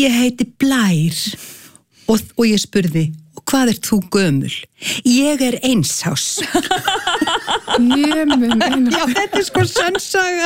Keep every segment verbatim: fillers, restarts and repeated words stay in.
ég heiti Blær og, og ég spurði, og hvað ert þú gömul? Ég er einsás. Ég mun einu. Já, þetta er sko sannsaga.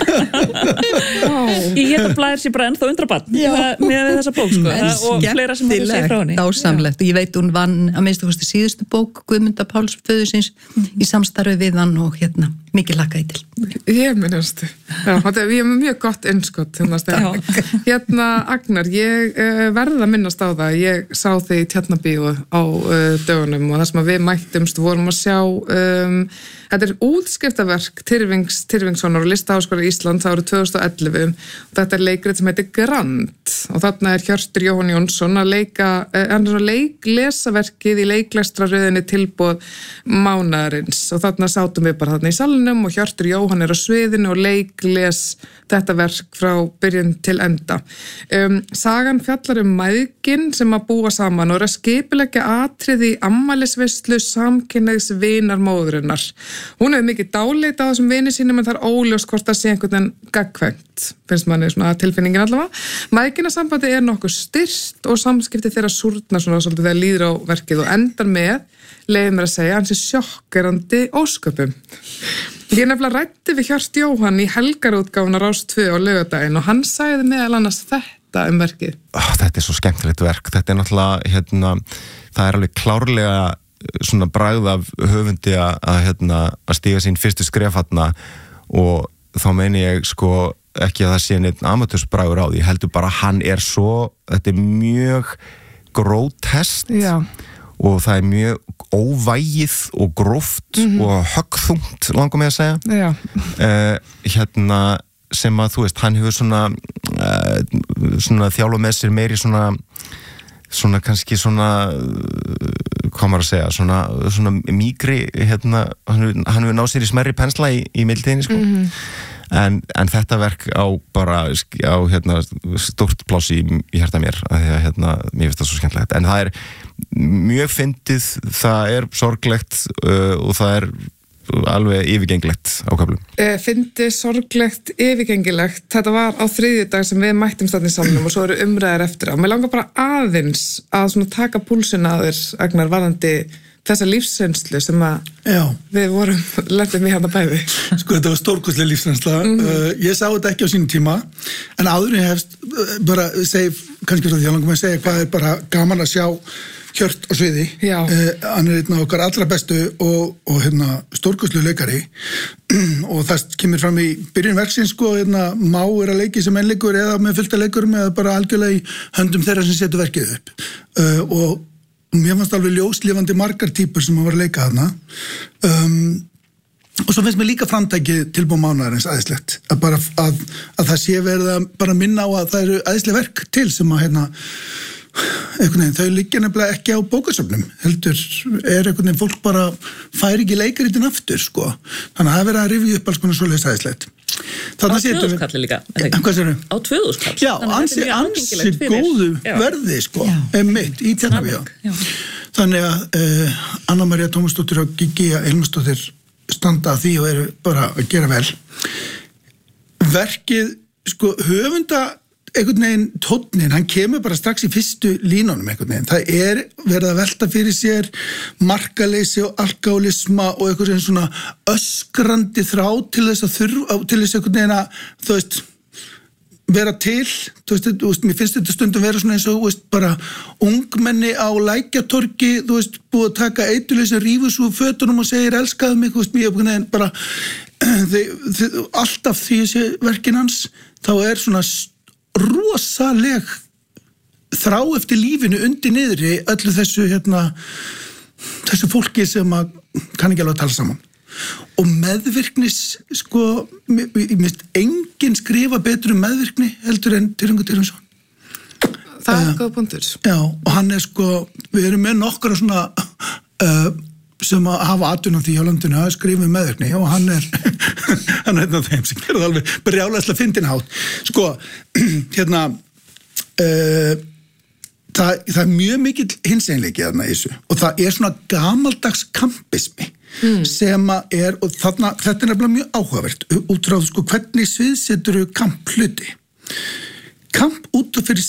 Ég geta Blær sér bara ennþá undrabann með þessa bók sko það, og fleira sem maður segir frá henni. Dásamlegt, og ég veit hún vann að minnstu kosti síðustu bók Guðmundar Páls föðursins mm-hmm. í samstarfi við hann og hérna mikið lakaði til. Ég minnast Já, þetta er mjög gott innskott hérna, hérna Agnar, ég uh, verða að minnast á það, ég sá þig í Tjarnabíu á uh, dögunum og það sem við mættumst vorum að sjá um, þetta er útskriftaverk Tyrfings Tyrfingssonar og Listaháskóla Íslands árið tvö þúsund og ellefu og þetta er leikrit sem heitir Grand og þarna er Hjörtur Jóhann Jónsson að leika uh, hann er að leiklesaverkið í leiklestraröðinni tilboð mánaðarins og þarna sátum við bara þarna í salnum og Hjörtur Jóhann er á sviðinu og leikles þetta verk frá byrjun til enda. Um, sagan fjallar um mæðgin sem að búa saman og er að skipuleggja atriði í ammælisveislu samkynhneigðs vinar móðurinnar. Hún hefur mikið dáleita á þessum vini sínum en það er óljóst hvort það sé einhvern veginn gagnkvæmt, finnst manni svona tilfinningin allavega. Mæðginasambandi er nokkuð styrst og samskipti þeirra súrna svona svolítið þegar líður á verkið og endar með, leiði mér að segja, hans er sjokkerandi ósköpum. Ég nefnilega ræddi við Hjört Jóhann í helgarútgáfuna Rás tvö á laugardaginn og hann sagði meðal annars þetta um verkið. Oh, þetta er svo skemmtilegt verk. Þetta er náttúrulega, hérna, það er alveg klárlega svona bragð af höfundi að, að, hérna, að stíga sín fyrstu skref þarna og þá meini ég sko ekki að það sé neitt amatörsbragur á því, heldur bara hann er svo, þetta er mjög grótest. Já. Og það er mjög óvægið og gróft mm-hmm. og höggþungt, langar mig að segja. Já. Uh, hérna sem að, þú veist, hann hefur svona, uh, svona þjálfa með sér meiri svona, svona kannski svona, hvað maður að segja, svona, svona mýgri, hérna, hann, hann hefur náð sér í smerri pensla í, í mildinni, sko. Mm-hmm. En, en þetta verk á bara á hérna, stórt pláss í, í hjarta mér að því að hérna, mér finnst það svo skemmtilegt en það er mjög fyndið, það er sorglegt uh, og það er alveg yfirgengilegt á köflum. Eh, fyndið, sorglegt, yfirgengilegt þetta var á þriðjudag sem við mættum þarna í salnum og svo eru umræðar eftir á. Mér langar bara aðeins að svona taka púlsinn að þér, Agnar, varðandi þessa lífsreynslu sem að Já. Við vorum lendum í hérna bæði. Sko þetta var stórkostleg lífsreynsla. Mm-hmm. Uh, ég sá þetta ekki á sínum tíma, en áður ég hefst uh, bara segi, kannski frá því að langum að segja hvað er bara gaman að sjá Hjört á sviði. Uh, hann er einn af okkar allra bestu og, og hérna, stórkostleg leikari og það kemur fram í byrjun verksins sko, hérna, má er að leiki sem einleikur eða með fullta leikurum eða bara algjörlega í höndum þeirra sem setur verkið upp. Uh, og mér fannst alveg ljóslifandi margar típur sem að var að leika þarna um, og svo finnst mér líka framtækið tilbúið mánaðarins æðislegt að, bara, að, að það sé verið að bara minna á að það eru æðisleg verk til sem að hérna, einhvern veginn, þau liggja nefnilega ekki á bókasöfnum heldur er einhvern veginn fólk bara fær ekki leikaritin aftur sko, þannig að það er verið að rifja upp alls konar svoleiðis æðislegt. Á tvöðúskalli líka. Hvað sér þau? Á tvöðúskalli. Já, ansi, ansi góðu verði sko, emitt í Tjarnabíu. Þannig að uh, Anna María Tómasdóttir og Gígja Elmarsdóttir standa að því og eru bara að gera vel. Verkið, sko, höfunda einhvern veginn tónnin, hann kemur bara strax í fyrstu línunum einhvern veginn. Það er verið að velta fyrir sér markaleysi og alkoholisma og einhvern veginn svona öskrandi þrá til þess að þurfa, til þess einhvern veginn að, þú veist, vera til, þú veist, þú veist, mér finnst þetta stundum vera svona eins og, þú veist, bara ungmenni á Lækjatorgi, þú veist, búið að taka eituleysi sem rífur svo fötunum og segir elskaðu mig, þú veist, mér er bara, þið, þið, alltaf því þessi verkin hans, þá er svona rosaleg þrá eftir lífinu undir niðri öllu þessu hérna þessu fólki sem að kann ekki alveg að tala saman og meðvirknis sko, ég minnst enginn skrifa betur um meðvirkni heldur en Tyrfingur Tyrfingsson. Það er uh, góð punktur. Já, og hann er sko, við erum með nokkra svona uh, sem að hafa atvinnan því á landinu að skrifa um meðvirkni og hann er hann er einn af þeim sem gerði alveg brjálæslega fyndin hátt. Sko, hérna uh, það, það er mjög mikill hinseinleiki þarna í þessu og það er svona gamaldags kampismi mm. sem að er, og þarna, þetta er nefnilega mjög áhugavert út frá sko hvernig sviðsetur kamp hluti. Kamp út af fyrir